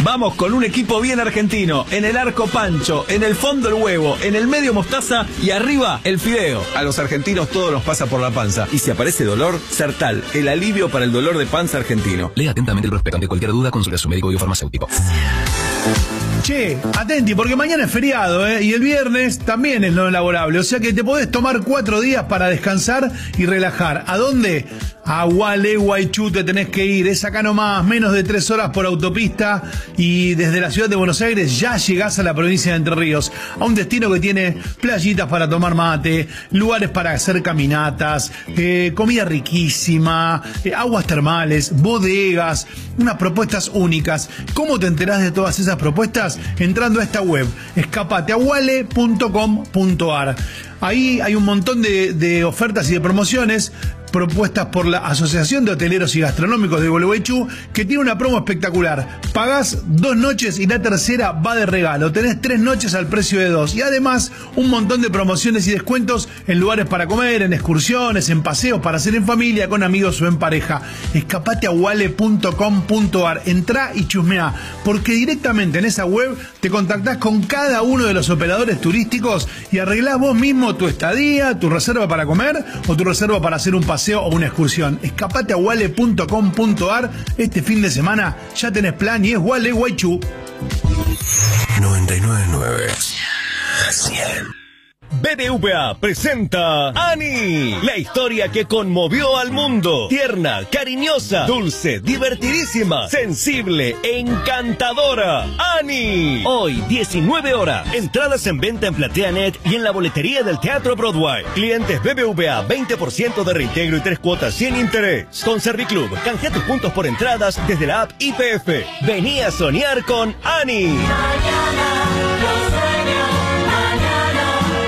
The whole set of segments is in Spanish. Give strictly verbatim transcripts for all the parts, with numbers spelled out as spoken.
Vamos con un equipo bien argentino. En el arco Pancho, en el fondo el huevo, en el medio mostaza y arriba el fideo. A los argentinos todo nos pasa por la panza. Y si aparece dolor, Sertal, el alivio para el dolor de panza argentino. Lea atentamente el prospecto. Ante cualquier duda, consulte a su médico o farmacéutico. Che, atenti, porque mañana es feriado, ¿eh? Y el viernes también es no laborable. O sea que te podés tomar cuatro días para descansar y relajar. ¿A dónde? A Gualeguaychú te tenés que ir. Es acá nomás, menos de tres horas por autopista. Y desde la ciudad de Buenos Aires ya llegás a la provincia de Entre Ríos. A un destino que tiene playitas para tomar mate, lugares para hacer caminatas, eh, comida riquísima, eh, aguas termales, bodegas, unas propuestas únicas. ¿Cómo te enterás de todas esas propuestas? Entrando a esta web, escapateaguale punto com punto ar. Ahí hay un montón de, de ofertas y de promociones propuestas por la Asociación de Hoteleros y Gastronómicos de Gualeguaychú, que tiene una promo espectacular. Pagás dos noches y la tercera va de regalo. Tenés tres noches al precio de dos. Y además, un montón de promociones y descuentos en lugares para comer, en excursiones, en paseos para hacer en familia, con amigos o en pareja. escapateaguale punto com punto ar. Entrá y chusmeá, porque directamente en esa web te contactás con cada uno de los operadores turísticos y arreglás vos mismo tu estadía, tu reserva para comer o tu reserva para hacer un paseo o una excursión. escapateaguale punto com punto ar. Este fin de semana ya tenés plan y es Gualeguaychú. noventa y nueve punto nueve. cien. B B V A presenta Annie, la historia que conmovió al mundo. Tierna, cariñosa, dulce, divertidísima, sensible, encantadora. Annie. Hoy, diecinueve horas. Entradas en venta en PlateaNet y en la boletería del Teatro Broadway. Clientes B B V A, veinte por ciento de reintegro y tres cuotas sin interés. Con Serviclub, canjea tus puntos por entradas desde la app I P F. Vení a soñar con Annie. Mañana, los sueños, mañana.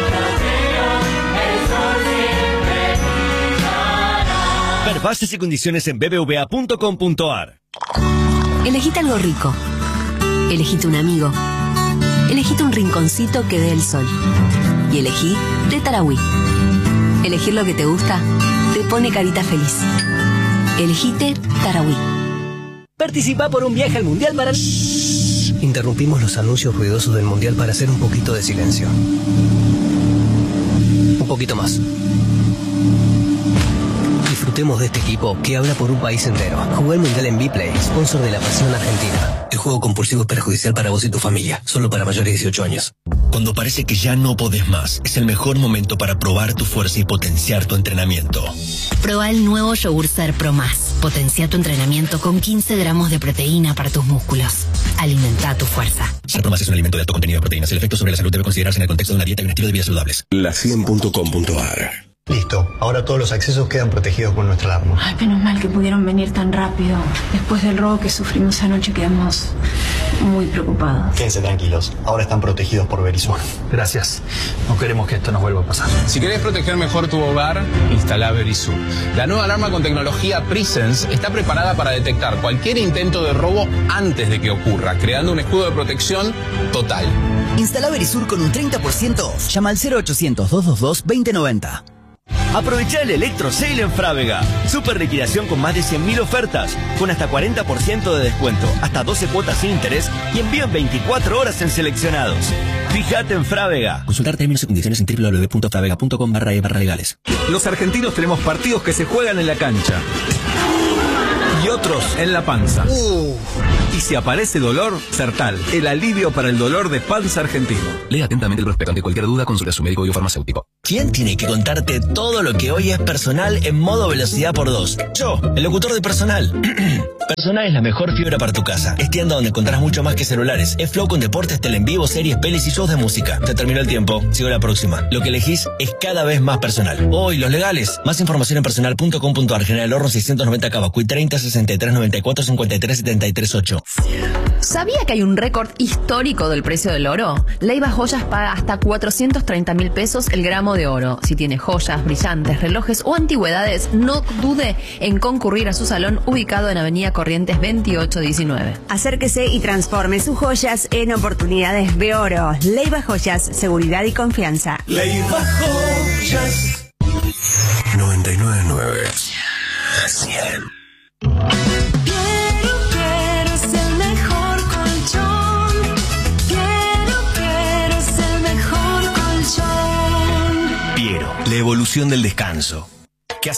Ver bases y condiciones en b b v a punto com punto ar. Elegite algo rico. Elegite un amigo. Elegite un rinconcito que dé el sol. Y elegí de Tarahui. Elegir lo que te gusta te pone carita feliz. Elegite Tarahui. Participa por un viaje al Mundial para... Interrumpimos los anuncios ruidosos del Mundial para hacer un poquito de silencio. Un poquito más. Disfrutemos de este equipo que habla por un país entero. Jugué el Mundial en Vplay, sponsor de la Pasión Argentina. El juego compulsivo es perjudicial para vos y tu familia. Solo para mayores de dieciocho años. Cuando parece que ya no podés más, es el mejor momento para probar tu fuerza y potenciar tu entrenamiento. Proba el nuevo Yogur Ser Pro Más. Potencia tu entrenamiento con quince gramos de proteína para tus músculos. Alimenta tu fuerza. Ser Pro Más es un alimento de alto contenido de proteínas. El efecto sobre la salud debe considerarse en el contexto de una dieta y un estilo de vida saludables. la cien punto com punto ar. Listo, ahora todos los accesos quedan protegidos con nuestra alarma. Ay, menos mal que pudieron venir tan rápido. Después del robo que sufrimos anoche quedamos muy preocupados. Quédense tranquilos, ahora están protegidos por Verisur. Gracias. No queremos que esto nos vuelva a pasar. Si querés proteger mejor tu hogar, instala Verisur. La nueva alarma con tecnología Presence está preparada para detectar cualquier intento de robo antes de que ocurra, creando un escudo de protección total. Instala Verisur con un treinta por ciento off. Llama al cero ochocientos, doscientos veintidós, veinte noventa. Aprovecha el Electro Sale en Frávega. Super liquidación con más de cien mil ofertas, con hasta cuarenta por ciento de descuento, hasta doce cuotas sin interés y envío en veinticuatro horas en seleccionados. Fíjate en Frávega. Consultar términos y condiciones en w w w punto frávega punto com barra e barra legales. Los argentinos tenemos partidos que se juegan en la cancha y otros en la panza. Uh. Y si aparece dolor, Sertal, el alivio para el dolor de panza argentino. Lea atentamente el prospecto. Ante cualquier duda, consulte a su médico o farmacéutico. ¿Quién tiene que contarte todo lo que hoy es Personal en modo velocidad por dos? Yo, el locutor de Personal. Personal es la mejor fibra para tu casa. Es tienda donde encontrarás mucho más que celulares. Es flow con deportes, tele en vivo, series, pelis y shows de música. Te terminó el tiempo. Sigo la próxima. Lo que elegís es cada vez más Personal. Hoy, los legales. Más información en personal punto com punto ar. General Horno seiscientos noventa Cavacuy treinta sesenta y tres noventa y cuatro cincuenta y tres setenta y tres ocho. ¿Sabía que hay un récord histórico del precio del oro? Leiva Joyas paga hasta cuatrocientos treinta mil pesos el gramo de oro. Si tiene joyas, brillantes, relojes o antigüedades, no dude en concurrir a su salón ubicado en Avenida Corrientes veintiocho diecinueve. Acérquese y transforme sus joyas en oportunidades de oro. Leiva Joyas, seguridad y confianza. Leiva Joyas. noventa y nueve punto nueve. cien. Quiero, quiero ser el mejor colchón. La evolución del descanso.